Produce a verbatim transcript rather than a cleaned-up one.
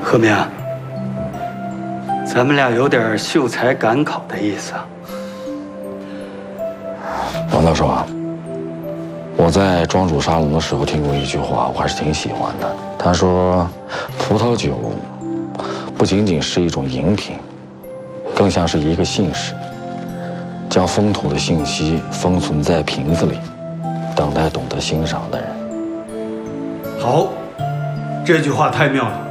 何明，咱们俩有点秀才赶考的意思啊。 王大叔啊，我在庄主沙龙的时候听过一句话，我还是挺喜欢的。他说，葡萄酒不仅仅是一种饮品，更像是一个信使，将风土的信息封存在瓶子里，等待懂得欣赏的人。 好，这句话太妙了。